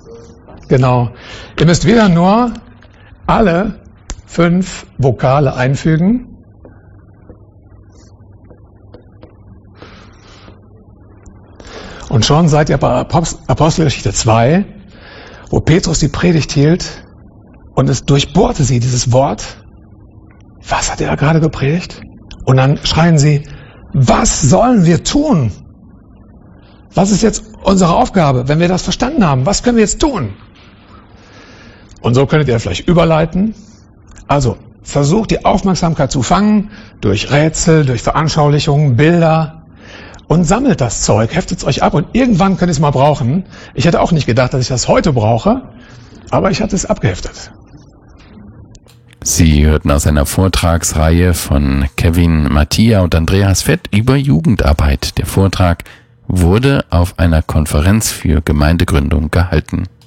Genau. Ihr müsst wieder nur alle 5 Vokale einfügen. Und schon seid ihr bei Apostelgeschichte 2, wo Petrus die Predigt hielt und es durchbohrte sie, dieses Wort. Was hat er gerade gepredigt? Und dann schreien sie, was sollen wir tun? Was ist jetzt unsere Aufgabe, wenn wir das verstanden haben? Was können wir jetzt tun? Und so könntet ihr vielleicht überleiten. Also versucht die Aufmerksamkeit zu fangen durch Rätsel, durch Veranschaulichungen, Bilder und sammelt das Zeug, heftet es euch ab und irgendwann könnt ihr es mal brauchen. Ich hätte auch nicht gedacht, dass ich das heute brauche, aber ich hatte es abgeheftet. Sie hörten aus einer Vortragsreihe von Kevin Mattia und Andreas Fett über Jugendarbeit. Der Vortrag wurde auf einer Konferenz für Gemeindegründung gehalten.